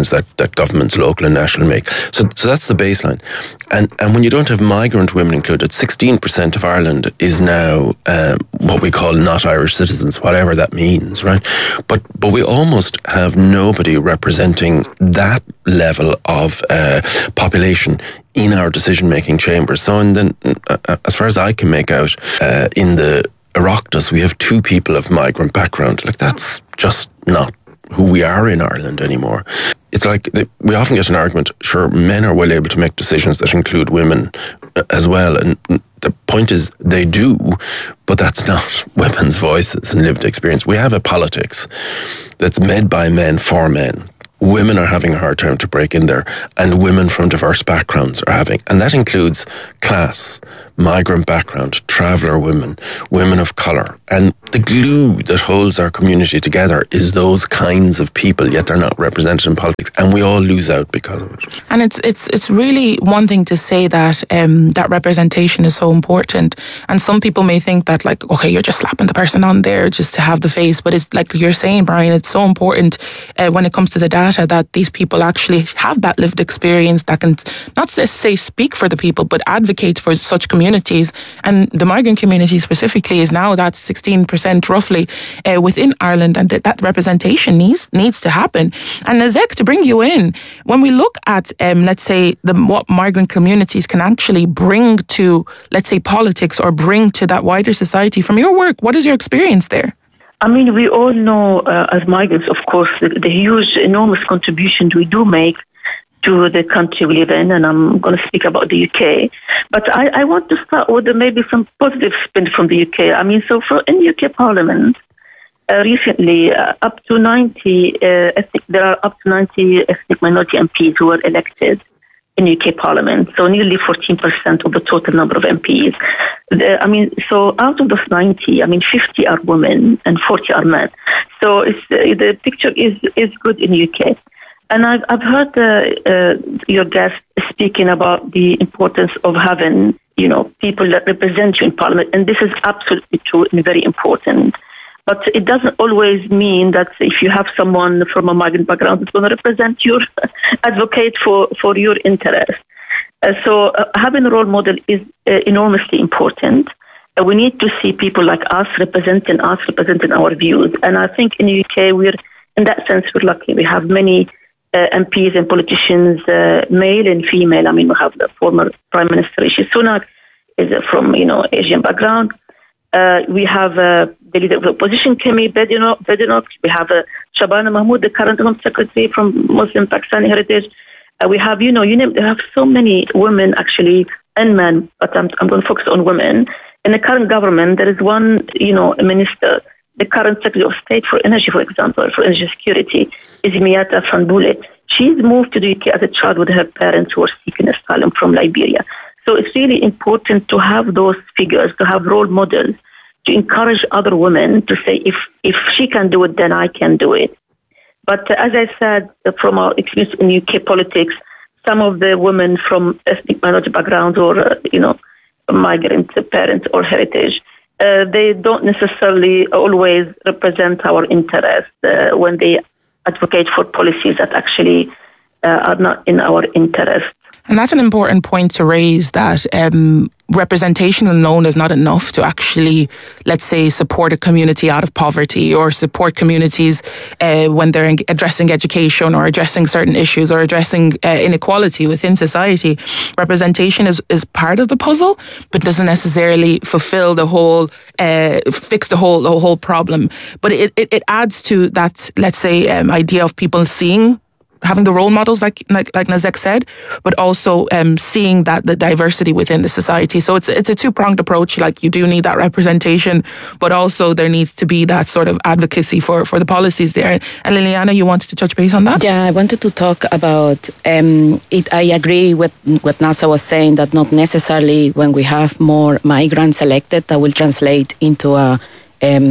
that governments, local and national, make. So, so that's the baseline. And and when you don't have migrant women included, sixteen percent of Ireland is now um, what we call not Irish citizens, whatever that means, right? But but we almost have nobody representing that level of uh, population in our decision-making chambers. So, in the, uh, as far as I can make out, uh, in the Oireachtas, we have two people of migrant background. Like, that's just not who we are in Ireland anymore. It's like, we often get an argument, sure, men are well able to make decisions that include women as well. And the point is, they do, but that's not women's voices and lived experience. We have a politics that's made by men for men. Women are having a hard time to break in there, and women from diverse backgrounds are having, and that includes class, migrant background, traveller women, women of colour. And the glue that holds our community together is those kinds of people, yet they're not represented in politics, and we all lose out because of it. And it's it's it's really one thing to say that um, that representation is so important, and some people may think that, like, okay, you're just slapping the person on there just to have the face, but it's like you're saying, Brian, it's so important uh, when it comes to the data that these people actually have that lived experience that can not just say speak for the people, but advocate for such communities. And the migrant community specifically is now that sixteen percent roughly uh, within Ireland, and that, that representation needs needs to happen. And Nazek, to bring you in, when we look at, um, let's say, the what migrant communities can actually bring to, let's say, politics or bring to that wider society, from your work, what is your experience there? I mean, we all know uh, as migrants, of course, the, the huge, enormous contributions we do make to the country we live in, and I'm going to speak about the U K. But I, I want to start with maybe some positive spin from the U K. I mean, so for in the U K Parliament, uh, recently, uh, up to ninety, uh, ethnic, there are up to ninety ethnic minority M Ps who were elected in U K Parliament, so nearly fourteen percent of the total number of M Ps. The, I mean, so out of those ninety, I mean, fifty are women and forty are men. So it's, uh, the picture is, is good in U K. And I've, I've heard uh, uh, your guest speaking about the importance of having, you know, people that represent you in Parliament, and this is absolutely true and very important. But it doesn't always mean that if you have someone from a migrant background that's going to represent you, advocate for, for your interest. Uh, so uh, having a role model is uh, enormously important. Uh, we need to see people like us representing us, representing our views. And I think in the U K, we're, in that sense, we're lucky. We have many uh, M Ps and politicians, uh, male and female. I mean, we have the former Prime Minister Rishi Sunak, is from, you know, Asian background. Uh, we have uh, the leader of the opposition, Kemi Badenoch. We have uh, Shabana Mahmood, the current Home Secretary from Muslim Pakistani heritage. Uh, we have, you know, you name, they have so many women actually and men, but I'm, I'm going to focus on women. In the current government, there is one, you know, minister, the current Secretary of State for Energy, for example, for energy security, is Miata Fanbule. She's moved to the U K as a child with her parents who are seeking asylum from Liberia. So it's really important to have those figures, to have role models, to encourage other women to say, if, if she can do it, then I can do it. But uh, as I said, uh, from our experience in U K politics, some of the women from ethnic minority backgrounds or, uh, you know, migrant parents or heritage, uh, they don't necessarily always represent our interests uh, when they advocate for policies that actually uh, are not in our interest. And that's an important point to raise, that um, representation alone is not enough to actually, let's say, support a community out of poverty or support communities uh, when they're addressing education or addressing certain issues or addressing uh, inequality within society. Representation is, is part of the puzzle, but doesn't necessarily fulfill the whole, uh, fix the whole, the whole problem. But it, it, it adds to that, let's say, um, idea of people seeing, having the role models, like like, like Nazek said, but also um, seeing that the diversity within the society. So it's it's a two-pronged approach. Like, you do need that representation, but also there needs to be that sort of advocacy for, for the policies there. And Liliana, you wanted to touch base on that? Yeah, I wanted to talk about um, it. I agree with what Nasa was saying, that not necessarily when we have more migrants elected, that will translate into a Um,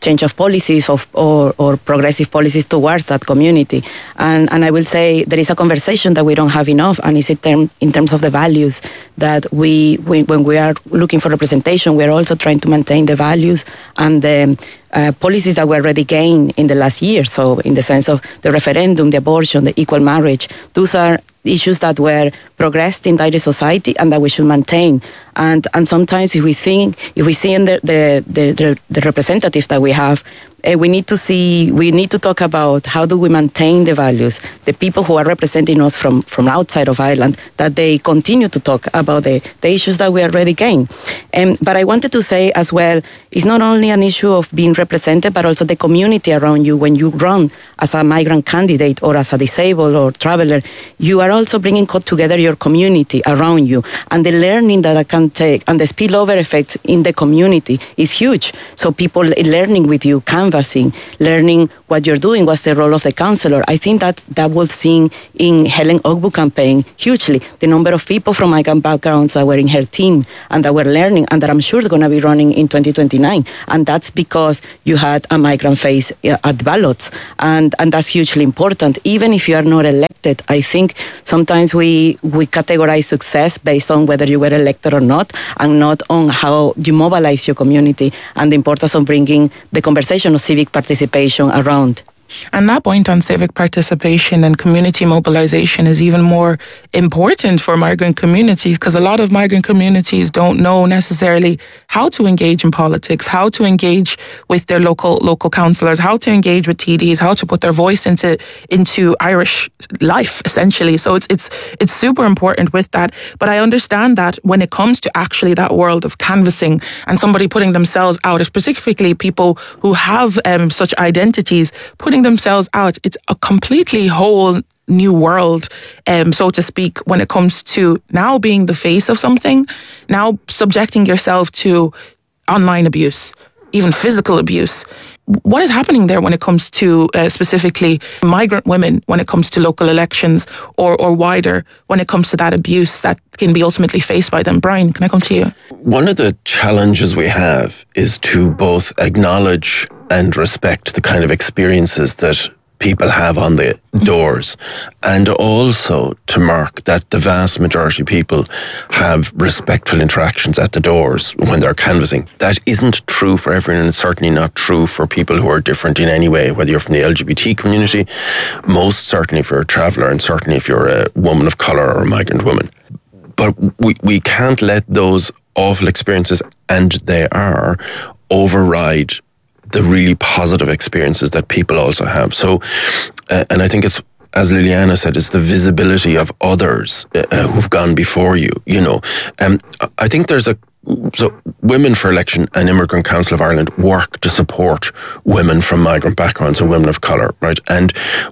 change of policies of, or, or progressive policies towards that community. And, and I will say there is a conversation that we don't have enough, and it's in, term, in terms of the values that we, we, when we are looking for representation, we are also trying to maintain the values and the uh, policies that were already gained in the last year. So in the sense of the referendum, the abortion, the equal marriage, those are issues that were progressed in Irish society and that we should maintain. And and sometimes if we think, if we see in the the, the, the, the representatives that we have, uh, we need to see, we need to talk about how do we maintain the values, the people who are representing us from, from outside of Ireland, that they continue to talk about the, the issues that we already gained. Um, but I wanted to say as well, it's not only an issue of being represented, but also the community around you. When you run as a migrant candidate or as a disabled or traveler, you are also bringing together your community around you. And the learning that I can take and the spillover effect in the community is huge. So people learning with you, canvassing, learning what you're doing, what's the role of the councillor. I think that that was seen in Helen Ogbu campaign hugely. The number of people from migrant backgrounds that were in her team and that were learning and that I'm sure they're going to be running in twenty twenty-nine. And that's because you had a migrant face at ballots. And, and that's hugely important. Even if you are not elected, I think sometimes we, we categorize success based on whether you were elected or not, and not on how you mobilize your community and the importance of bringing the conversation of civic participation around. And that point on civic participation and community mobilization is even more important for migrant communities, because a lot of migrant communities don't know necessarily how to engage in politics, how to engage with their local local councillors, how to engage with T Ds, how to put their voice into into Irish life, essentially. So it's it's it's super important with that. But I understand that when it comes to actually that world of canvassing and somebody putting themselves out, specifically people who have um, such identities, putting themselves out, it's a completely whole new world, um, so to speak, when it comes to now being the face of something, now subjecting yourself to online abuse, even physical abuse. What is happening there when it comes to uh, specifically migrant women, when it comes to local elections, or, or wider, when it comes to that abuse that can be ultimately faced by them? Brian, can I come to you? One of the challenges we have is to both acknowledge and respect the kind of experiences that people have on the doors, and also to mark that the vast majority of people have respectful interactions at the doors when they're canvassing. That isn't true for everyone, and it's certainly not true for people who are different in any way, whether you're from the L G B T community, most certainly if you're a traveller, and certainly if you're a woman of colour or a migrant woman. But we, we can't let those awful experiences, and they are, override the really positive experiences that people also have. So, uh, and I think it's, as Liliana said, it's the visibility of others uh, who've gone before you, you know. Um, I think there's a, so Women for Election and Immigrant Council of Ireland work to support women from migrant backgrounds or women of colour, right? And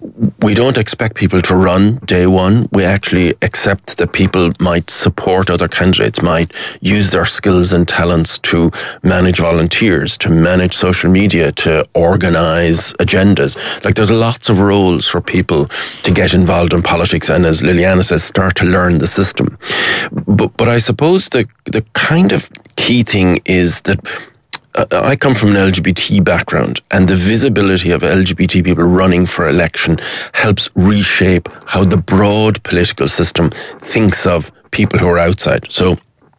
we don't expect people to run day one. We actually accept that people might support other candidates, might use their skills and talents to manage volunteers, to manage social media, to organise agendas. Like, there's lots of roles for people to get involved in politics, and as Liliana says, start to learn the system. But, but I suppose the the kind of key thing is that uh, I come from an L G B T background, and the visibility of L G B T people running for election helps reshape how the broad political system thinks of people who are outside. So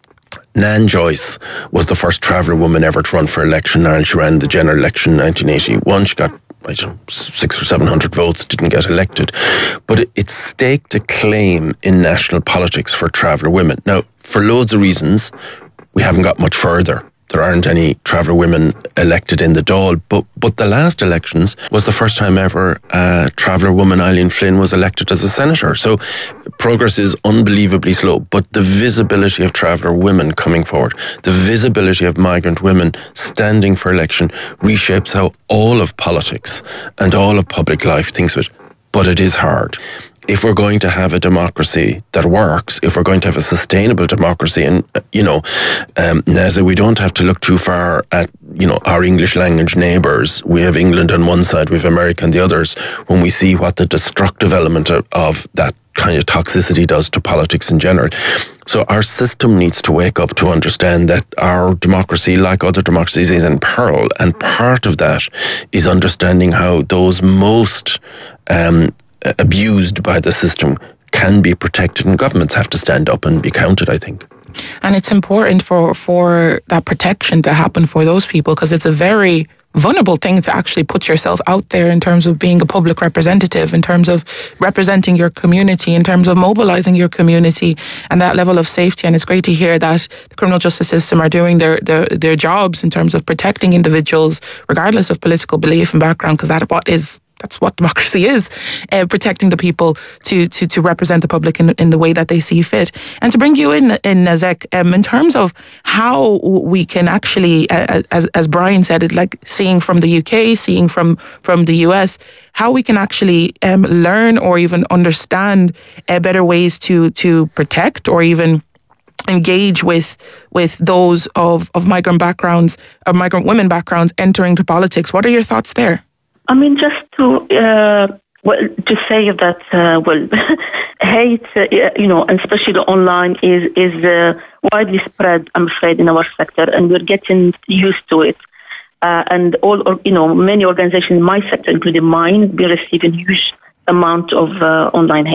Nan Joyce was the first traveller woman ever to run for election, and she ran the general election in nineteen eighty-one. She got, I don't know, six or seven hundred votes, didn't get elected. But it, it staked a claim in national politics for traveller women. Now, for loads of reasons, we haven't got much further. There aren't any traveller women elected in the Dáil, but but the last elections was the first time ever uh, traveller woman Eileen Flynn was elected as a senator. So progress is unbelievably slow, but the visibility of traveller women coming forward, the visibility of migrant women standing for election reshapes how all of politics and all of public life thinks of it. But it is hard. If we're going to have a democracy that works, if we're going to have a sustainable democracy, and, you know, um, Neza, we don't have to look too far at, you know, our English language neighbours. We have England on one side, we have America on the others. When we see what the destructive element of, of that kind of toxicity does to politics in general. So our system needs to wake up to understand that our democracy, like other democracies, is in peril. And part of that is understanding how those most um, abused by the system can be protected, and governments have to stand up and be counted, I think. And it's important for, for that protection to happen for those people, because it's a very vulnerable thing to actually put yourself out there in terms of being a public representative, in terms of representing your community, in terms of mobilizing your community, and that level of safety. And it's great to hear that the criminal justice system are doing their their, their jobs in terms of protecting individuals regardless of political belief and background, because that what is That's what democracy is, uh, protecting the people to, to, to represent the public in, in the way that they see fit. And to bring you in, in Nazek, um, in terms of how we can actually, uh, as, as Brian said, it like seeing from the U K, seeing from, from the U S, how we can actually um, learn or even understand uh, better ways to, to protect or even engage with with those of, of migrant backgrounds, or migrant women backgrounds entering to politics. What are your thoughts there? I mean, just to uh, well, to say that uh, well, hate, uh, you know, and especially online, is is uh, widely spread. I'm afraid in our sector, and we're getting used to it. Uh, and all, you know, many organizations in my sector, including mine, be receiving huge amount of uh, online hate.